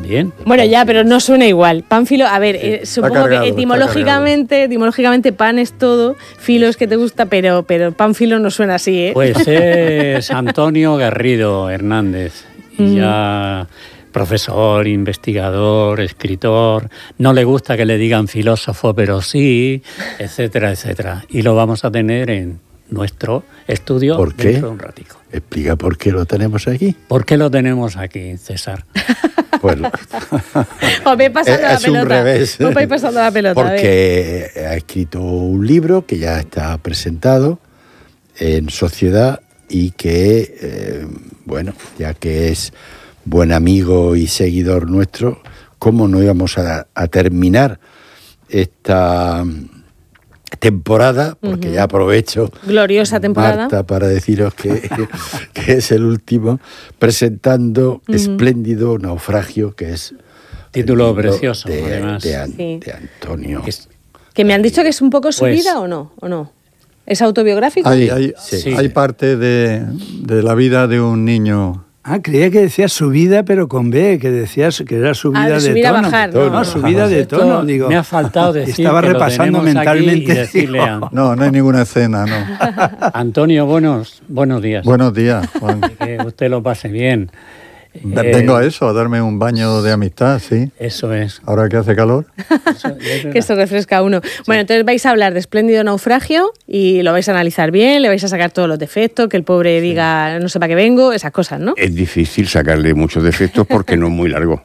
también. Bueno, ya, pero no suena igual. Pánfilo, a ver, supongo que etimológicamente pan es todo, filo es que te gusta, pero pánfilo no suena así, ¿eh? Pues es Antonio Garrido Hernández, y ya profesor, investigador, escritor, no le gusta que le digan filósofo, pero sí, etcétera, etcétera. Y lo vamos a tener en nuestro estudio dentro de un ratico. Explica por qué lo tenemos aquí. ¿Por qué lo tenemos aquí, César? Pues os vais pasando la pelota. Un revés. Os vais pasando la pelota. Porque ha escrito un libro que ya está presentado en sociedad y que, bueno, ya que es buen amigo y seguidor nuestro, ¿cómo no íbamos a terminar esta temporada? Porque ya aprovecho, gloriosa temporada, Marta, para deciros que es el último, presentando Espléndido Naufragio, que es título precioso, además, de Antonio. Que me han dicho que es un poco su vida, ¿o no? ¿Es autobiográfico? Hay parte de la vida de un niño. Creía que decías su vida, pero con B, que decías que era su vida de tono. Bajar, no, su vida de tono. Digo, me ha faltado decir estaba que repasando mentalmente. Decirle no hay ninguna escena, no. Antonio, buenos días. Buenos días, Juan. Que usted lo pase bien. Vengo a eso, a darme un baño de amistad, sí. Eso es. Ahora que hace calor. Que esto refresca a uno. Sí. Bueno, entonces vais a hablar de Espléndido Naufragio y lo vais a analizar bien, le vais a sacar todos los defectos, que el pobre diga no sé para qué vengo, esas cosas, ¿no? Es difícil sacarle muchos defectos porque no es muy largo.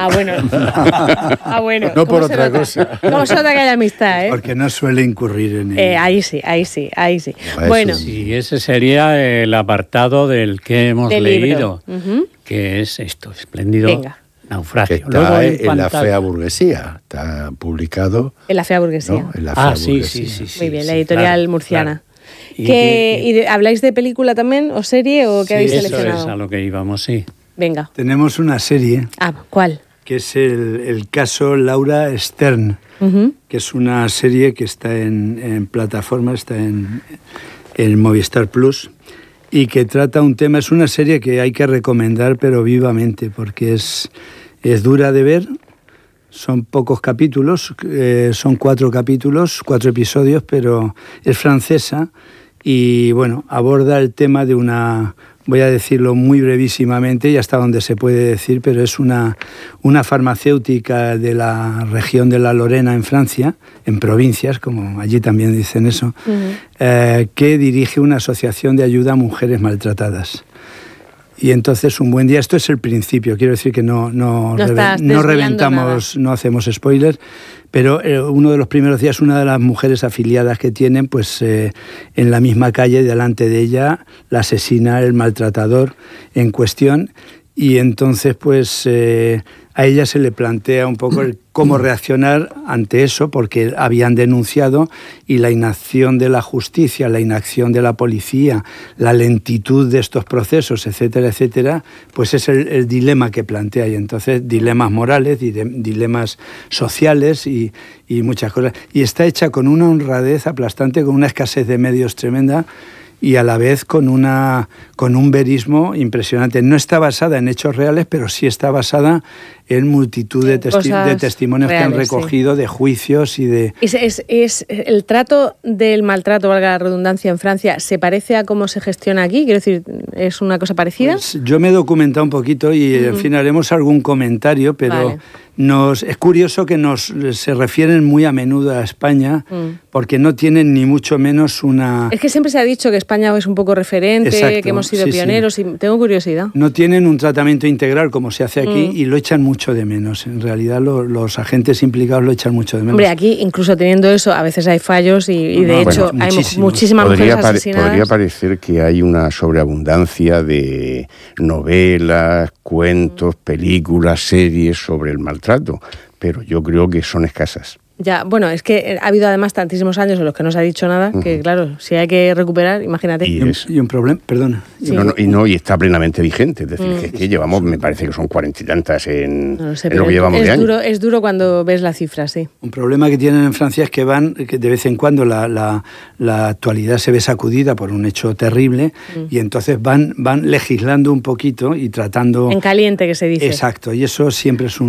Bueno. No por otra cosa. ¿Cómo se nota que hay amistad, Porque no suele incurrir en ello. Ahí sí. Bueno. Sí, ese sería el apartado del que hemos leído. Que es esto, Espléndido Naufragio. Que está en La Fea Burguesía, está publicado. En La Fea Burguesía. ¿No? En La Fea Burguesía. Sí. Muy bien, la editorial murciana. Claro. ¿Habláis de película también, o serie, o qué habéis seleccionado? Eso es a lo que íbamos, sí. Venga. Tenemos una serie. ¿Cuál? Que es el caso Laura Stern, que es una serie que está en plataforma, está en Movistar Plus, y que trata un tema, es una serie que hay que recomendar, pero vivamente, porque es dura de ver, son pocos capítulos, son 4 capítulos, 4 episodios, pero es francesa y, bueno, aborda el tema de una, voy a decirlo muy brevísimamente y hasta donde se puede decir, pero es una farmacéutica de la región de la Lorena en Francia, en provincias, como allí también dicen eso, que dirige una asociación de ayuda a mujeres maltratadas. Y entonces un buen día, esto es el principio, quiero decir que no reventamos, nada. No hacemos spoilers, pero uno de los primeros días, una de las mujeres afiliadas que tienen, pues en la misma calle, delante de ella, la asesina el maltratador en cuestión, y entonces pues a ella se le plantea un poco cómo reaccionar ante eso, porque habían denunciado, y la inacción de la justicia, la inacción de la policía, la lentitud de estos procesos, etcétera, etcétera, pues es el dilema que plantea. Y entonces dilemas morales, dilemas sociales y muchas cosas. Y está hecha con una honradez aplastante, con una escasez de medios tremenda, y a la vez con un verismo impresionante. No está basada en hechos reales, pero sí está basada en multitud de testimonios reales, que han recogido, de juicios y de... ¿Es el trato del maltrato, valga la redundancia, en Francia, se parece a cómo se gestiona aquí? Quiero decir, ¿es una cosa parecida? Pues yo me he documentado un poquito y en fin haremos algún comentario, pero es curioso que se refieren muy a menudo a España, porque no tienen ni mucho menos una... Es que siempre se ha dicho que España es un poco referente, exacto, que hemos sido pioneros, y tengo curiosidad. No tienen un tratamiento integral como se hace aquí y lo echan mucho de menos. En realidad los agentes implicados lo echan mucho de menos. Hombre, aquí incluso teniendo eso, a veces hay fallos y de hecho hay muchísimas mujeres asesinadas. Podría parecer que hay una sobreabundancia de novelas, cuentos, películas, series sobre el maltrato, pero yo creo que son escasas. Ya, bueno, es que ha habido además tantísimos años en los que no se ha dicho nada, que claro, si hay que recuperar, imagínate. Y un problema, perdona. Sí. Y está plenamente vigente, es decir, que es que llevamos, me parece que son 40 y tantas en lo que llevamos de año. Es duro cuando ves la cifra, sí. Un problema que tienen en Francia es que de vez en cuando la actualidad se ve sacudida por un hecho terrible y entonces van legislando un poquito y tratando... En caliente, que se dice. Exacto, y eso siempre es